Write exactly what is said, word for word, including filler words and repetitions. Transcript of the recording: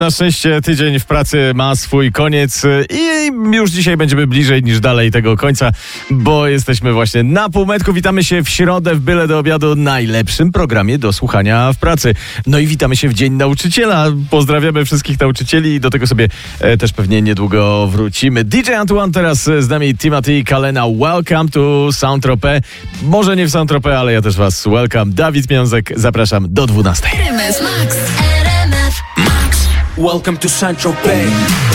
Na szczęście tydzień w pracy ma swój koniec i już dzisiaj będziemy bliżej niż dalej tego końca, bo jesteśmy właśnie na półmetku. Witamy się w środę w Byle do Obiadu, najlepszym programie do słuchania w pracy. No i witamy się w Dzień Nauczyciela. Pozdrawiamy wszystkich nauczycieli i do tego sobie e, też pewnie niedługo wrócimy. D J Antoine teraz z nami, Timothy Kalena. Welcome to Saint-Tropez. Może nie w Saint-Tropez, ale ja też was welcome. Dawid Miązek, zapraszam do dwunastej. R M F Max. R M F Max. Welcome to Saint-Tropez.